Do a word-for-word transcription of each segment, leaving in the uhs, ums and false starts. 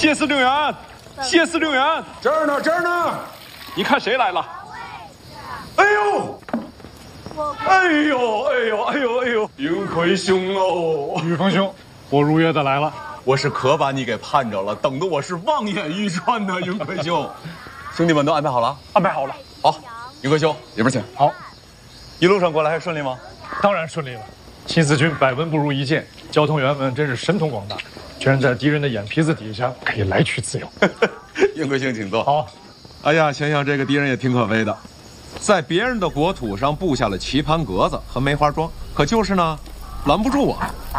谢司令员，谢司令员， 这儿呢，这儿呢。 你看谁来了？ 哎呦！哎呦！哎呦！哎呦！哎呦！云魁兄哦， 玉峰兄，我如约的来了。 我是可把你给盼着了，等的我是望眼欲穿呢。云魁兄，兄弟们都安排好了？ 安排好了。 好，云魁兄，里边请。 好， 一路上过来还顺利吗？ 当然顺利了。新四军百闻不如一见，交通员们真是神通广大，居然在敌人的眼皮子底下可以来去自由。 云魁兄，请坐。 好。 哎呀，想想这个敌人也挺可悲的，在别人的国土上布下了棋盘格子和梅花桩，可就是呢，拦不住我。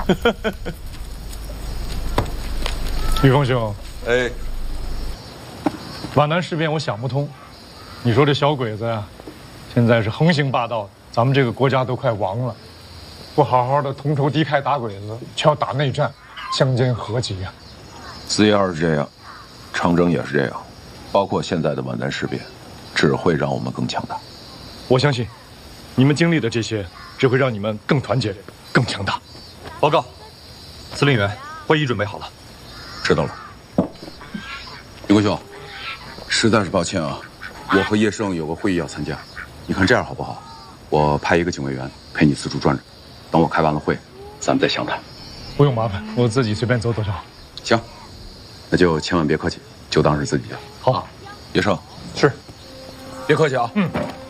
玉峰兄， 哎， 皖南事变我想不通，你说这小鬼子呀，现在是横行霸道，咱们这个国家都快亡了，不好好的同仇敌忾打鬼子，却要打内战，相煎何急呀？ 四一二是这样，长征也是这样。包括现在的皖南事变，只会让我们更强大。 我相信，你们经历的这些，只会让你们更团结、更强大。 报告，司令员，会议准备好了。 知道了。云贵兄，实在是抱歉啊，我和叶盛有个会议要参加。你看这样好不好？我派一个警卫员陪你四处转转，等我开完了会，咱们再详谈。 不用麻烦，我自己随便走走就好。 行，那就千万别客气，就当是自己的。 好， 叶盛是，别客气啊。 嗯。